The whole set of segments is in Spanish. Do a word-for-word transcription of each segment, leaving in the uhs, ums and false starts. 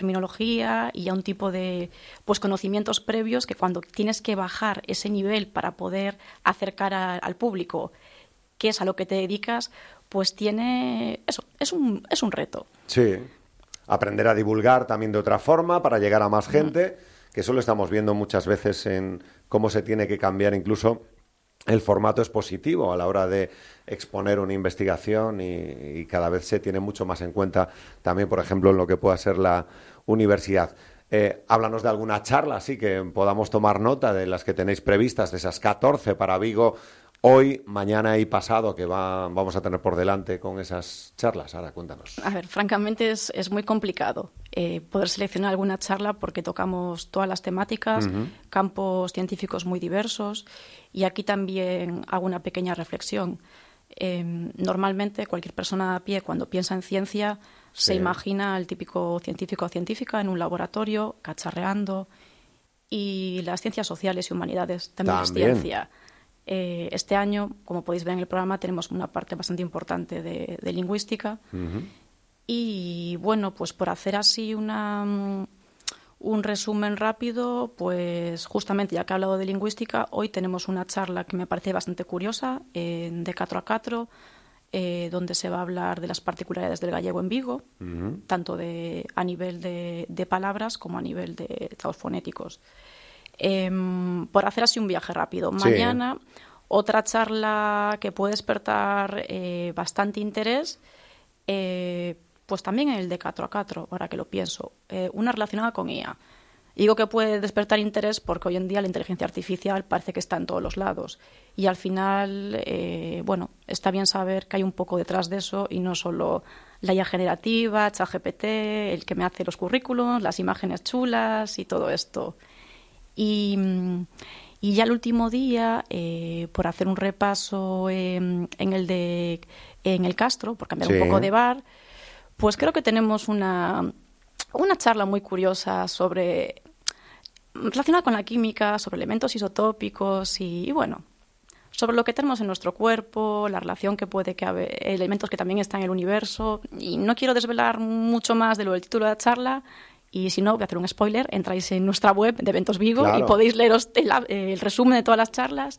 terminología y a un tipo de pues conocimientos previos que cuando tienes que bajar ese nivel para poder acercar a, al público qué es a lo que te dedicas, pues tiene eso, es un, es un reto. Sí, aprender a divulgar también de otra forma para llegar a más gente, mm. que eso lo estamos viendo muchas veces en cómo se tiene que cambiar incluso el formato expositivo a la hora de exponer una investigación y, y cada vez se tiene mucho más en cuenta también, por ejemplo, en lo que pueda ser la universidad. Eh, háblanos de alguna charla, así que podamos tomar nota de las que tenéis previstas, de esas catorce para Vigo, hoy, mañana y pasado, que va, vamos a tener por delante con esas charlas. Ahora, cuéntanos. A ver, francamente es, es muy complicado eh, poder seleccionar alguna charla porque tocamos todas las temáticas, uh-huh. campos científicos muy diversos, y aquí también hago una pequeña reflexión. Eh, normalmente cualquier persona a pie cuando piensa en ciencia sí. se imagina al típico científico o científica en un laboratorio, cacharreando, y las ciencias sociales y humanidades también, también. es ciencia. Eh, este año, como podéis ver en el programa, tenemos una parte bastante importante de, de lingüística. Uh-huh. Y bueno, pues por hacer así una, un resumen rápido, pues justamente ya que he hablado de lingüística, hoy tenemos una charla que me parece bastante curiosa, eh, de catro a catro, eh, donde se va a hablar de las particularidades del gallego en Vigo, uh-huh. tanto de, a nivel de, de palabras como a nivel de estados fonéticos. Eh, por hacer así un viaje rápido. Mañana, sí. otra charla que puede despertar eh, bastante interés, eh, pues también en el de catro a catro, ahora que lo pienso, eh, una relacionada con I A. Digo que puede despertar interés porque hoy en día la inteligencia artificial parece que está en todos los lados. Y al final, eh, bueno, está bien saber que hay un poco detrás de eso y no solo la I A generativa, ChatGPT, el que me hace los currículums, las imágenes chulas y todo esto. Y, y ya el último día, eh, por hacer un repaso eh, en el de en el Castro, por cambiar sí. un poco de bar, pues creo que tenemos una, una charla muy curiosa sobre relacionada con la química, sobre elementos isotópicos y, y bueno, sobre lo que tenemos en nuestro cuerpo, la relación que puede que haber, elementos que también están en el universo. Y no quiero desvelar mucho más de lo del título de la charla. Y si no, voy a hacer un spoiler, entráis en nuestra web de Eventos Vigo claro. y podéis leeros el, el resumen de todas las charlas,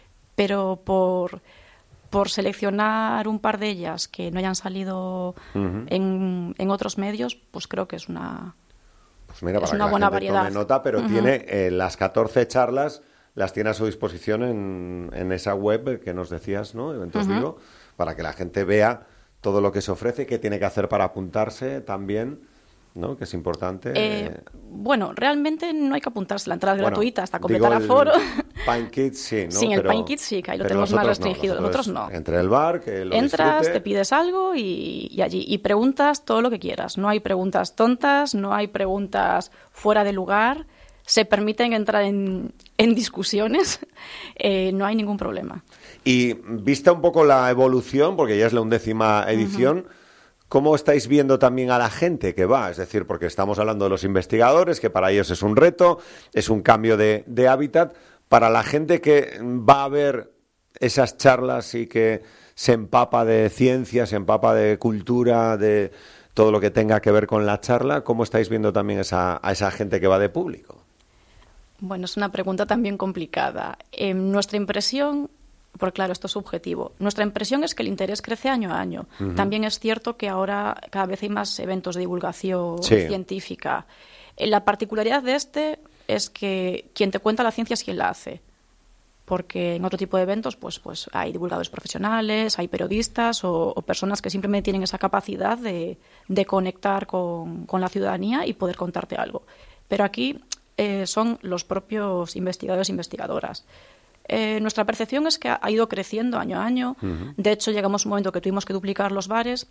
pero por, por seleccionar un par de ellas que no hayan salido uh-huh. en, en otros medios, pues creo que es una, pues mira, es para una que buena la gente variedad. Tome nota, pero uh-huh. tiene eh, las catorce charlas, las tiene a su disposición en, en esa web que nos decías, ¿no? Eventos uh-huh. Vigo, para que la gente vea todo lo que se ofrece, qué tiene que hacer para apuntarse también, ¿no? Que es importante. Eh, bueno, realmente no hay que apuntarse. La entrada es bueno, gratuita hasta completar aforo. Pine Kids sí, ¿no? Sí, en el pero, Pine Kids sí, que ahí lo tenemos más restringido. No, nosotros, nosotros no. Entre el bar, que lo Entras, disfrute. te pides algo y, y allí. Y preguntas todo lo que quieras. No hay preguntas tontas, no hay preguntas fuera de lugar. Se permiten entrar en, en discusiones. Eh, no hay ningún problema. Y vista un poco la evolución, porque ya es la undécima edición, uh-huh. ¿cómo estáis viendo también a la gente que va? Es decir, porque estamos hablando de los investigadores, que para ellos es un reto, es un cambio de, de hábitat. Para la gente que va a ver esas charlas y que se empapa de ciencia, se empapa de cultura, de todo lo que tenga que ver con la charla, ¿cómo estáis viendo también esa, a esa gente que va de público? Bueno, es una pregunta también complicada. Eh, nuestra impresión... Porque claro, esto es subjetivo. Nuestra impresión es que el interés crece año a año. Uh-huh. También es cierto que ahora cada vez hay más eventos de divulgación sí. científica. La particularidad de este es que quien te cuenta la ciencia es quien la hace. Porque en otro tipo de eventos pues, pues hay divulgadores profesionales, hay periodistas o, o personas que simplemente tienen esa capacidad de, de conectar con, con la ciudadanía y poder contarte algo. Pero aquí eh, son los propios investigadores e investigadoras. Eh, nuestra percepción es que ha, ha ido creciendo año a año. Uh-huh. De hecho, llegamos a un momento que tuvimos que duplicar los bares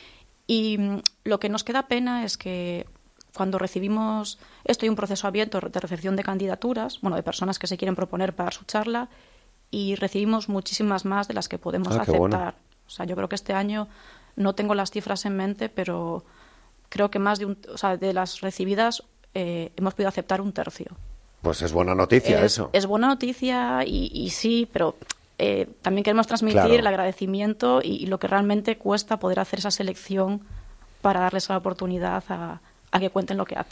y mm, lo que nos queda pena es que cuando recibimos esto hay un proceso abierto de recepción de candidaturas, bueno, de personas que se quieren proponer para su charla y recibimos muchísimas más de las que podemos ah, aceptar. Bueno. O sea, yo creo que este año no tengo las cifras en mente, pero creo que más de un, o sea, de las recibidas eh, hemos podido aceptar un tercio. Pues es buena noticia es, eso. Es buena noticia y, y sí, pero eh, también queremos transmitir claro. el agradecimiento y, y lo que realmente cuesta poder hacer esa selección para darles la oportunidad a, a que cuenten lo que hacen.